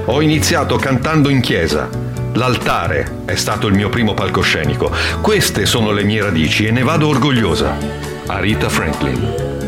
Ho iniziato cantando in chiesa. L'altare è stato il mio primo palcoscenico. Queste sono le mie radici e ne vado orgogliosa. Aretha Franklin.